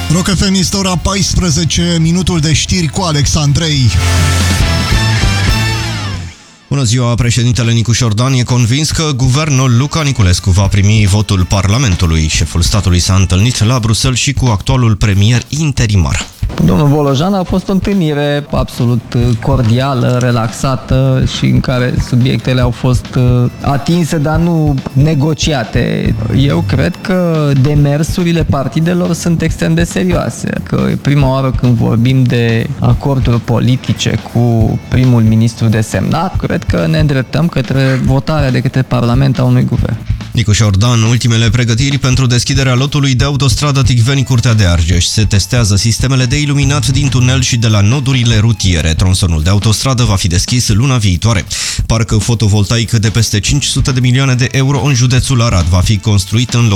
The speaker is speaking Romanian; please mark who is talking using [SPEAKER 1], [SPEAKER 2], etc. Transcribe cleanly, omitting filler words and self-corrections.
[SPEAKER 1] Rock FM este ora 14, minutul de știri cu Alex Andrei.
[SPEAKER 2] Bună ziua, președintele Nicu Șordan e convins că guvernul Luca Niculescu va primi votul Parlamentului. Șeful statului s-a întâlnit la Bruxelles și cu actualul premier interimar.
[SPEAKER 3] Domnul Bolojan a fost o întâlnire absolut cordială, relaxată și în care subiectele au fost atinse, dar nu negociate. Eu cred că demersurile partidelor sunt extrem de serioase. Că e prima oară când vorbim de acorduri politice cu primul ministru desemnat, cred că ne îndreptăm către votarea de către Parlament a unui guvern.
[SPEAKER 2] Nicu Șordan, ultimele pregătiri pentru deschiderea lotului de autostradă Ticveni-Curtea de Argeș. Se testează sistemele de iluminat din tunel și de la nodurile rutiere. Tronsonul de autostradă va fi deschis luna viitoare. Parc fotovoltaic de peste 500 de milioane de euro în județul Arad va fi construit în